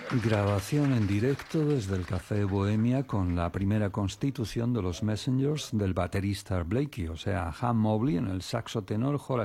Grabación en directo desde el Café Bohemia con la primera constitución de los Messengers del baterista Blakey, o sea, Ham Mobley en el saxo tenor,